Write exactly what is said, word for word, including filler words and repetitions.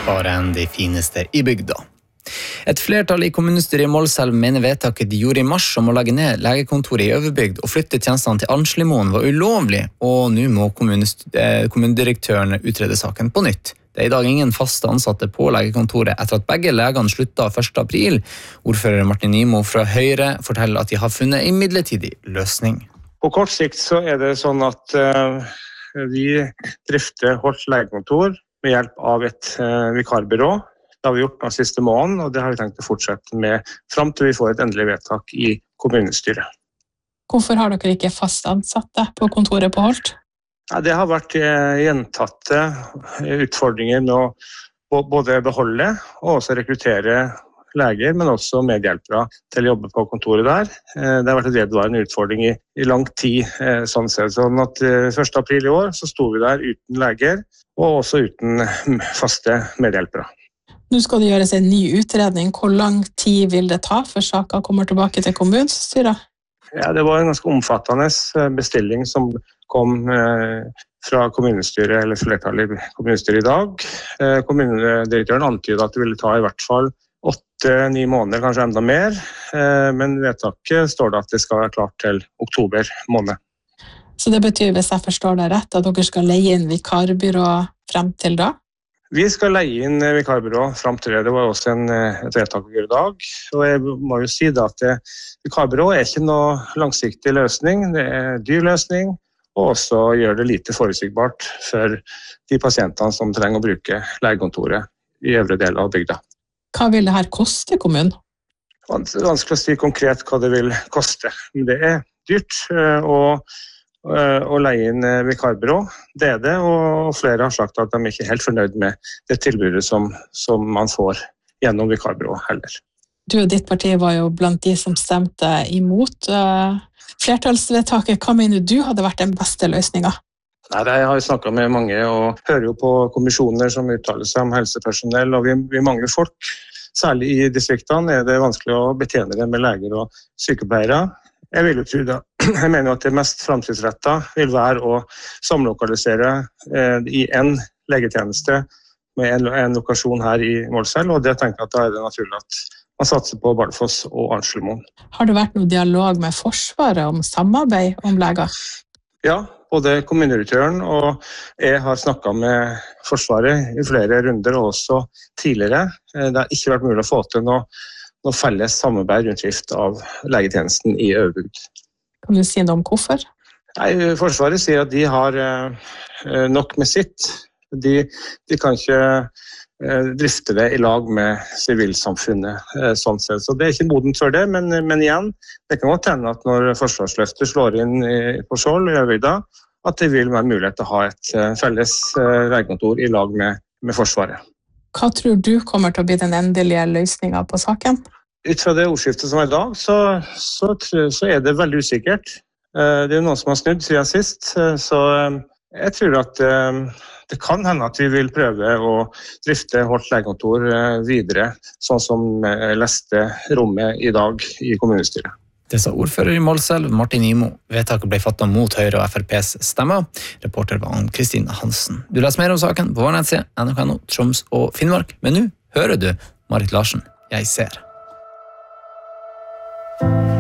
bare enn de fineste i bygda. Et flertall i kommunestyret i Målselv mener vedtaket de gjorde i mars om å legge ned legekontoret i Øverbygd og flytte tjenestene til Arnslimoen var ulovlig, og nå må kommunedirektøren utrede saken på nytt. Det er i dag ingen faste ansatte på legekontoret etter at begge legene slutta første april. Ordfører Martin Nimo fra Høyre forteller at de har funnet en midlertidig løsning. På kort sikt så er det sånn at uh, vi drifter Holt legekontor med hjelp av et uh, vikarbyrå. Det har vi gjort den siste måneden, og det har vi tenkt å fortsette med frem til vi får et endelig vedtak i kommunestyret. Hvorfor har dere ikke fast ansatte på kontoret på Holt? Ja, det har vært gjentatte utfordringer med å både beholde og også rekruttere leger, men også medhjelpere til å jobbe på kontoret der. Det har vært et vedvarende utfordring i, i lang tid, sånn sett. Sånn at første april i år så sto vi der uten leger, og også uten faste medhjelpere. Nå skal det gjøres en ny utredning. Hvor lang tid vil det ta før saken kommer tilbake til kommunestyret? Ja, det var en ganske omfattende bestilling som kom eh, fra kommunestyret, eller flertallet i kommunestyret i dag. Eh, kommunedirektøren antydet at det ville ta i hvert fall åtte-ni måneder, kanskje enda mer. Eh, men vedtaket står det at det skal være klart til oktober måned. Så det betyr, hvis jeg forstår det rett, at dere skal leie inn vikarbyrå frem til da? Vi skal leie inn vikarbyrå frem til det. Det var også en, et vedtak å gjøre i dag. Og jeg må jo si da at det, vikarbyrå er ikke noe langsiktig løsning. Det er en dyr løsning, og også gjør det lite forutsigbart for de pasientene som trenger å bruke legekontoret i øvre del av bygda. Hva vil det her koste kommunen? Det er vanskelig å si konkret hva det vil koste. Men det er dyrt, og å leie inn vikarbyrå, det er det, og flere har sagt at de er ikke helt fornøyd med det tilbudet som, som man får gjennom vikarbyrå heller. Du og ditt parti var jo blant de som stemte imot uh, flertallsvedtaket. Hva mener du hadde vært den beste løsningen? Nei, jeg har jo snakket med mange og hører jo på kommisjoner som uttaler seg om helsepersonell, og vi, vi mangler folk. Særlig i distriktene er det vanskelig å betjene det med leger og sykepleiere. Jeg vil jo tro det. Jeg mener at det mest fremtidsrettet vil være å samlokalisere eh, i en legetjeneste med en, en lokasjon her i Målselv, og det tenker jeg at da er det naturlig at man satser på Bardufoss og Arnslimoen. Har det vært noen dialog med Forsvaret om samarbeid om leger? Ja, både kommunedirektøren og jeg har snakket med Forsvaret i flere runder, og også tidligere. Det har ikke vært mulig å få til noe noe felles samarbeid rundt drift av legetjenesten i Øverbygd. Kan du si noe om hvorfor? Nei, Forsvaret sier at de har eh, nok med sitt. De, de kan ikke eh, drifte det i lag med sivilsamfunnet, eh, sånn sett. Så det er ikke modent for det, men, men igjen, det kan godt hende at når forsvarsløftet slår inn i, på Skjold i Øverbygda, at det vil være mulighet til å ha et eh, felles eh, legekontor i lag med, med Forsvaret. Hva tror du kommer til å bli den endelige løsningen på saken? Ut fra det ordskiftet som er i dag, så, så, så er det veldig usikkert. Det er noen som har snudd siden sist, så jeg tror at det kan hende at vi vil prøve å drifte Holt legekontor videre, sånn som leste rommet i dag i kommunestyret. Det sa ordfører i Målselv, Martin Nimo. Vedtaket ble fattet mot Høyre og F R P's stemmer. Reporter var Ann-Kristin Hansen. Du leser mer om saken på vår nettside, N R K N O, Troms og Finnmark. Men nå hører du Marit Larsen, Jeg ser.